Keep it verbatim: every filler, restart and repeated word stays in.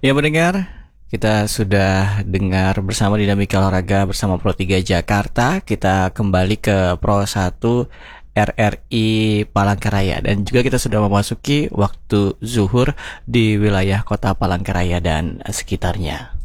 Ya pendengar, kita sudah dengar bersama dinamika olahraga bersama Pro tiga Jakarta. Kita kembali ke Pro satu R R I Palangkaraya. Dan juga kita sudah memasuki waktu zuhur di wilayah kota Palangkaraya dan sekitarnya.